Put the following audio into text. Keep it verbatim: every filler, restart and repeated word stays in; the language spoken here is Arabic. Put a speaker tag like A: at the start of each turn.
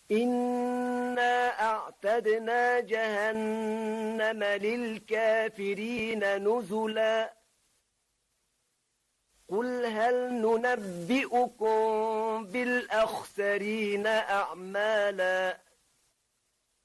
A: إنا أعتدنا جهنم للكافرين نزلا قل هل ننبئكم بالأخسرين أعمالا